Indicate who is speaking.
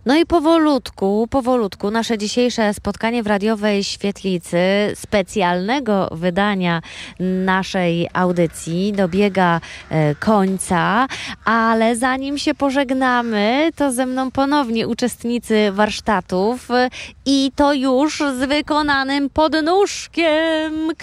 Speaker 1: No i powolutku nasze dzisiejsze spotkanie w radiowej świetlicy specjalnego wydania naszej audycji dobiega końca, ale zanim się pożegnamy, to ze mną ponownie uczestnicy warsztatów i to już z wykonanym podnóżkiem.